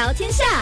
聊天下。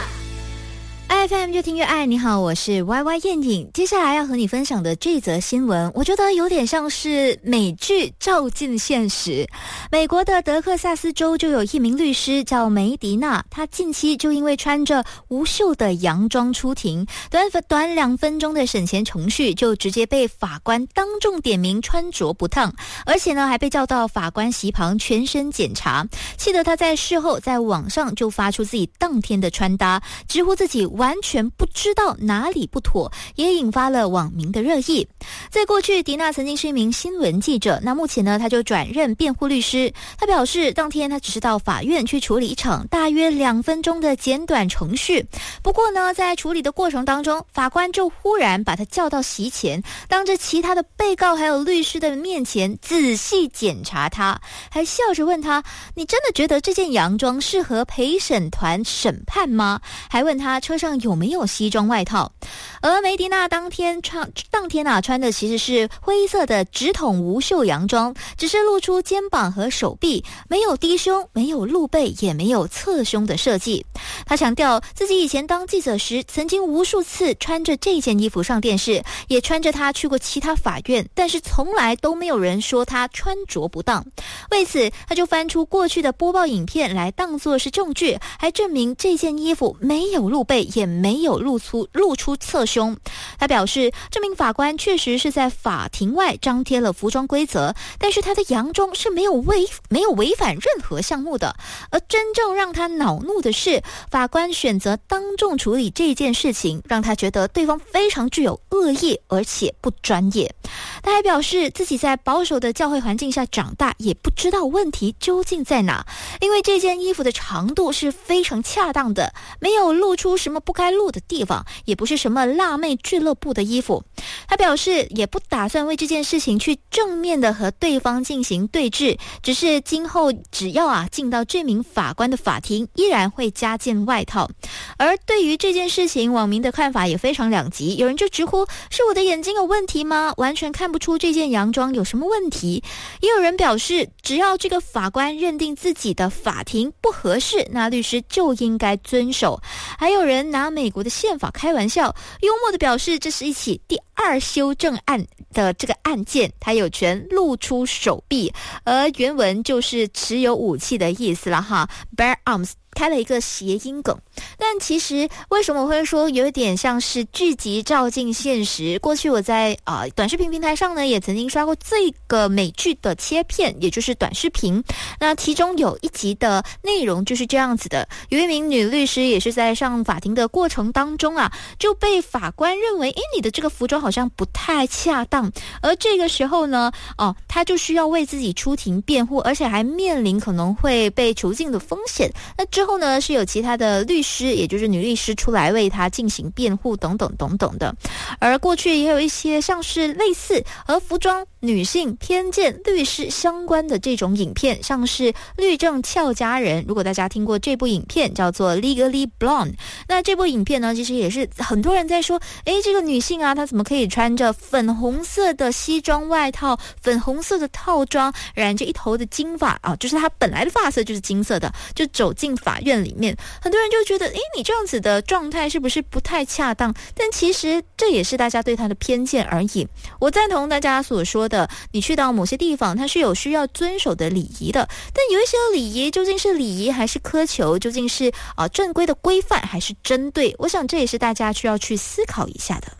FM 就听越爱，你好，我是 YY 燕颖。接下来要和你分享的这则新闻，我觉得有点像是美剧照进现实。美国的德克萨斯州就有一名律师叫梅迪娜，她近期就因为穿着无袖的洋装出庭，短2分钟的审前程序就直接被法官当众点名穿着不当，而且呢还被叫到法官席旁全身检查，气得她在事后在网上就发出自己当天的穿搭，直呼自己完全不知道哪里不妥，也引发了网民的热议。在过去，迪娜曾经是一名新闻记者，那目前呢，她就转任辩护律师。她表示，当天她只是到法院去处理一场大约2分钟的简短程序。不过呢，在处理的过程当中，法官就忽然把她叫到席前，当着其他的被告还有律师的面前仔细检查她，还笑着问她：“你真的觉得这件洋装适合陪审团审判吗？”还问她车上有没有西装外套。而梅迪娜当天穿的其实是灰色的直筒无袖洋装，只是露出肩膀和手臂，没有低胸，没有露背，也没有侧胸的设计。她强调自己以前当记者时曾经无数次穿着这件衣服上电视，也穿着它去过其他法院，但是从来都没有人说她穿着不当。为此，她就翻出过去的播报影片来当作是证据，还证明这件衣服没有露背，也没有露出侧胸。他表示，这名法官确实是在法庭外张贴了服装规则，但是他的洋装是没有违反任何项目的。而真正让他恼怒的是，法官选择当众处理这件事情，让他觉得对方非常具有恶意，而且不专业。他还表示，自己在保守的教会环境下长大，也不知道问题究竟在哪，因为这件衣服的长度是非常恰当的，没有露出什么不该露的地方，也不是什么辣妹俱乐部的衣服。他表示也不打算为这件事情去正面的和对方进行对峙，只是今后只要进到这名法官的法庭，依然会加件外套。而对于这件事情，网民的看法也非常两极，有人就直呼是我的眼睛有问题吗？完全看不出这件洋装有什么问题。也有人表示，只要这个法官认定自己的法庭不合适，那律师就应该遵守。还有人拿美国的宪法开玩笑，幽默的表示这是一起第2修正案的这个案件，他有权露出手臂，而原文就是持有武器的意思了哈 ，bear arms。开了一个谐音梗，但其实为什么我会说有一点像是剧集照进现实？过去我在短视频平台上呢，也曾经刷过这个美剧的切片，也就是短视频。那其中有一集的内容就是这样子的：有一名女律师也是在上法庭的过程当中就被法官认为，你的这个服装好像不太恰当。而这个时候呢，她就需要为自己出庭辩护，而且还面临可能会被囚禁的风险。那之后呢，是有其他的律师，也就是女律师出来为她进行辩护等等等等的。而过去也有一些像是类似和服装、女性偏见律师相关的这种影片，像是律政俏佳人，如果大家听过这部影片叫做 Legally Blonde， 那这部影片呢，其实也是很多人在说，这个女性她怎么可以穿着粉红色的西装外套、粉红色的套装，染着一头的金发就是她本来的发色就是金色的，就走进法院里面。很多人就觉得你这样子的状态是不是不太恰当？但其实这也是大家对她的偏见而已。我赞同大家所说的，你去到某些地方它是有需要遵守的礼仪的，但有一些礼仪究竟是礼仪还是苛求，究竟是正规的规范还是针对，我想这也是大家需要去思考一下的。